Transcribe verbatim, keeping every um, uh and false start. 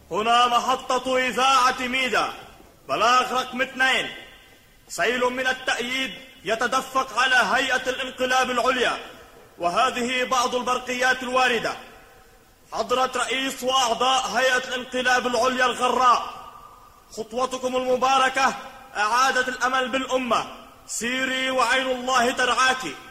هنا محطة إذاعة ميدا، بلاغ رقم اثنين. سيل من التأييد يتدفق على هيئة الانقلاب العليا، وهذه بعض البرقيات الواردة. حضرة رئيس وأعضاء هيئة الانقلاب العليا الغراء، خطوتكم المباركة أعادت الأمل بالأمة. سيري وعين الله ترعاك.